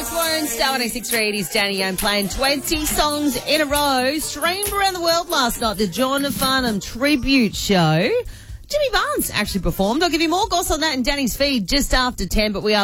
it's Warren, Star 106 He's Danny Young playing 20 songs in a row, streamed around the world last night, the John Farnham tribute show. Jimmy Barnes actually performed. I'll give you more goss on that in Danny's feed just after 10, but we are